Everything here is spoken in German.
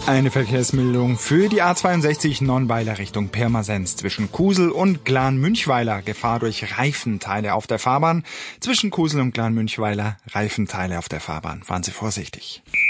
Eine Verkehrsmeldung für die A62 Nonnweiler Richtung Pirmasens zwischen Kusel und Glan-Münchweiler. Gefahr durch Reifenteile auf der Fahrbahn. Zwischen Kusel und Glan-Münchweiler Reifenteile auf der Fahrbahn. Fahren Sie vorsichtig.